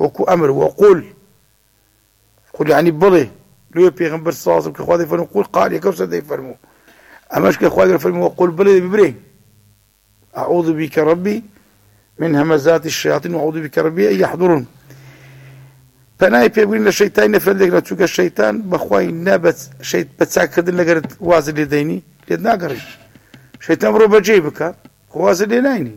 وكو أمر وقول قل يعني بلي لو بيغمبر صلى الله عليه وسلم كخواد يفرمو قول قال يكوسا دي يفرمو أماش كخواد يفرمو وقول بلي ببري أعوذ بك ربي من همزات الشياطين وأعوذ بك ربي أن يحضرون فناي بيقولين للشيطان نفردك لتوك الشيطان بخواي نابت شيط بتساكدن لقرد وازل يديني ليدنا قري شيطان برو بجيبك وازل ينايني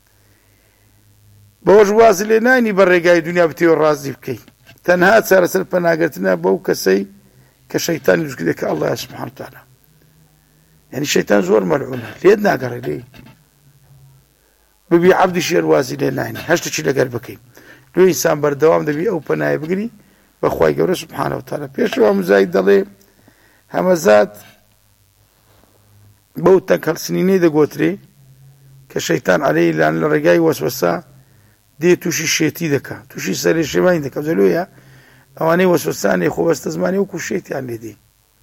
بوج وازل ينايني برقاي دنيا بتيو الرازي بكي تنها تسارسل بناقرتنا بو كسي كشيطان يجكدك الله سبحانه وتعالى يعني الشيطان زور ملعونه ليدنا قري ليه ببي عبد شير وازل ينايني هشتشي لقربكي لو إنسان بردوام دبي أو بناي بقري بخواي قبره سبحانه وتعالى بيشوا مزايد دلي همزات بوتك هالسنيني دا قوتري كشيطان عليه لأن الرقاي وسوسا دي توشي الشيتي دكا توشي سري الشماين دكا بزلويا اواني وسوساني خو بستزماني وكو الشيتي عن دي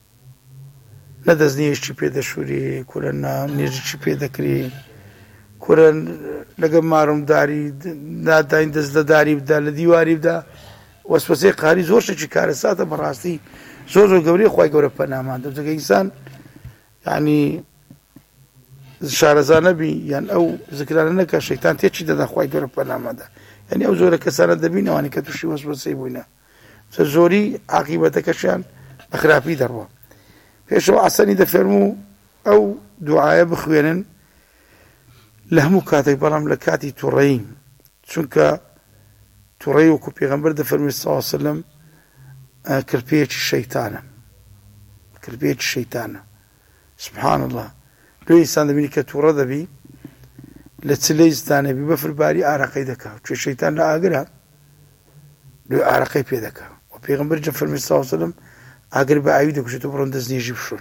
ندزني اشي بيدا شوري كلنا نيجي اشي بيدا كري كورن لقم مارم داري نادا اندز داري بدا لديواري بدا وسوسه قهري زور شي كارساته براستي زور قبري خوي قبر بنامان دبك انسان يعني شارزانه بي يعني او ذكرنا كشيطان تيجي دا خوي قبر بنامان يعني او زور كسانه دبينا واني كتشي وسوسه بوينا زوري عاقبتك شان اخرافي دروا فيشو عسني دفرمو او دعاء بخوينن لهمو كاتي برام لكاتي تورين چونك توري وكو بيغمبر دفرمي صلى الله عليه وسلم كربية الشيطان سبحان الله لو إنسان دبيني كتورة دبي لتسليز تاني ببفر باري آرقي دكا وشو الشيطان لا آقرها لو آرقي بيدكا وبيغمبر دفرمي صلى الله عليه وسلم آقر بأعيدك وشو تبرون دزني يجيب شون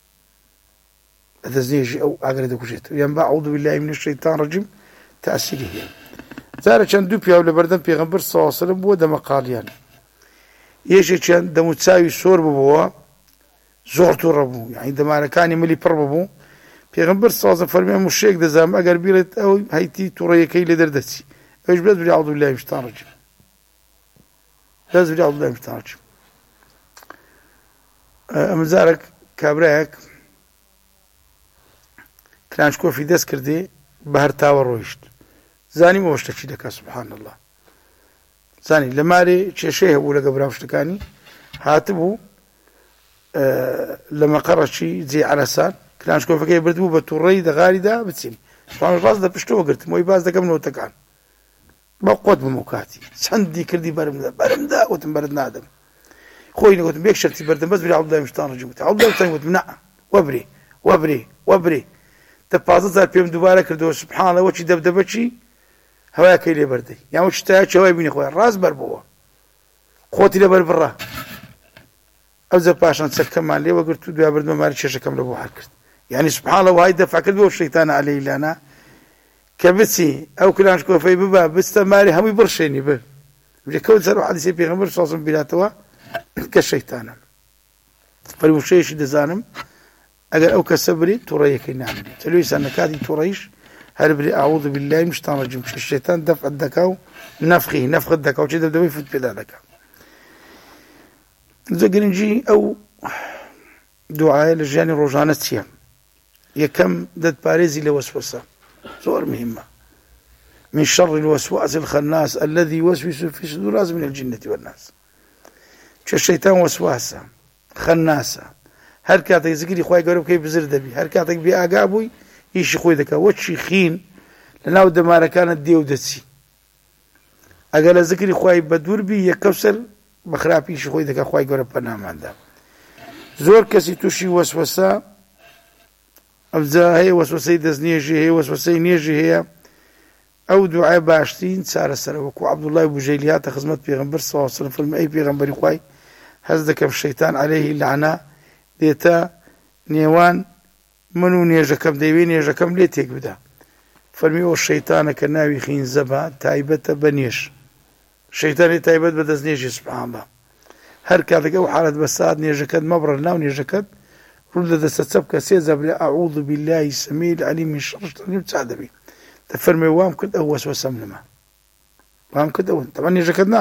تزنيجي أو أقرد كوشيت ينبع أعوذ بالله من الشيطان الرجيم تأثيره زارة كان دوبيا ولا بردن بيغمبر صلى الله عليه وسلم بوده مقال يعني يجي كان دمو تساوي سور ببوا زورتو ربو يعني دمارا كان يملي بربو بيغمبر صلى الله عليه وسلم فرمي مشيك دزام أقر بيرت أو هايتي توريه كي لدردتي ايش بلاد بلي أعوذ بالله من الشيطان الرجيم لازم بلي أعوذ بالله من الشيطان الرجيم أما زارك كابراك كلانشكو في دست كردي بهر تاور رويشت زاني موشتكي دكا سبحان الله زاني لماري شيء هو لقى براوشتكاني هاتبو لما قرر شي زي عرسان كلانشكو فكي بردبو بتوري دغاري دا بتسيني سبحان الله دا بشتو قلت موي باز دا كمنو تكان بقوت بموكاتي سندي كردي برمدا وتنبرد نادم خويني قلت بيك شرتي بردم بس بلا عبد الله مشتان رجيم عبد الله قلت منع وبري تبازت زار بيم دوباره كردو سبحان الله وشي دبدبشي هوايا كيلي بردي يعني وش تاج هواي بيني خويا راس بربوا خوتي لبر برا ابزر باشان تسكم عليه وقلت دو برد ما ماري شيشه كم لبو حركت يعني سبحان الله وهاي دفع كذبه والشيطان عليه لنا كبسي او كلانش كوفي ببا بستماري هم يبرشيني به بيكون سر واحد يسيب يغمر صوص بلاتوا كالشيطان فالوشيش دزانم اگر او كسبري توريك نعم تلويس انك هذه توريش هربلي اعوذ بالله من الشيطان الرجيم الشيطان دفع الدكاو نفخ الدكاو كذا بدو يفوت بلا دكاو زقنجي او دعاء لجاني روجانه سيام يكم دد باريزي لوسوسه صور مهمه من شر الوسواس الخناس الذي يوسوس في صدور الناس من الجنه والناس الشيطان وسواسه خناسه هر كاتك ذكري خوي قرب كي بزر دبي هر كاتك بي اقابوي يشي خوي دكا وشي خين لنا ودمار كانت ديو دتسي اقل ذكري خوي بدور بي يكسر بخرابي يشي خوي دكا خوي قرب بنام عنده زور كسي توشي وسوسه ابزا هي وسوسه دزنيجي هي وسوسه نيجي هي او دعاء باشتين سار سر وكو عبد الله ابو جيليات خدمت پیغمبر صلى الله عليه وسلم فرمى اي پیغمبر خوي حزدك الشيطان عليه اللعنه ديتا نيوان منو نيجكم ديوين نيجكم ليتيك بدا فرمي والشيطان كناوي خين زبا تايبة بنيش الشيطان تايبة بدزنيش سبحان الله هر كاتك او حالة بساد نيجكد مبرر لا ونيجكد رد دستسبك سيزب اعوذ بالله السميع العليم من شر الشيطان تساعد بي تفرمي وام كد او وسوسه منما وام كد او طبعا نيجكدنا